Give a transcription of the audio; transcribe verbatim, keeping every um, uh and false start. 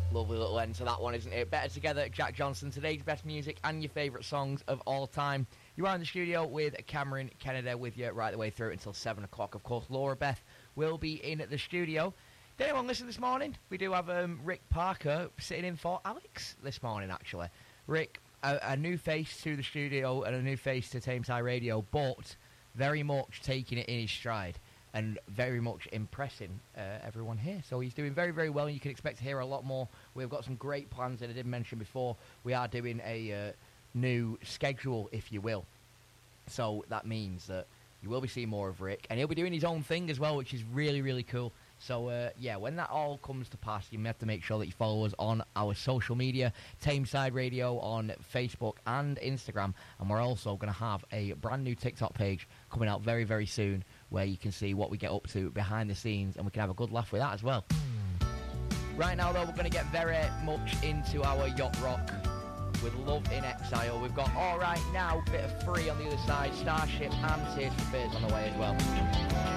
Lovely little end to that one, isn't it? Better Together, Jack Johnson, today's best music and your favourite songs of all time. You are in the studio with Cameron Kennedy with you right the way through until seven o'clock. Of course, Laura Beth will be in the studio. Did anyone listen this morning? We do have um, Rick Parker sitting in for Alex this morning, actually. Rick, a, a new face to the studio and a new face to Tameside Radio, but very much taking it in his stride and very much impressing uh, everyone here. So he's doing very, very well, and you can expect to hear a lot more. We've got some great plans, and I did mention before, we are doing a uh, new schedule, if you will. So that means that you will be seeing more of Rick, and he'll be doing his own thing as well, which is really, really cool. So, uh, yeah, when that all comes to pass, you have to make sure that you follow us on our social media, Tameside Radio on Facebook and Instagram. And we're also going to have a brand new TikTok page coming out very, very soon where you can see what we get up to behind the scenes, and we can have a good laugh with that as well. Right now, though, we're going to get very much into our yacht rock with Love in Exile. We've got All Right Now, bit of Free on the other side, Starship and Tears for Fears on the way as well.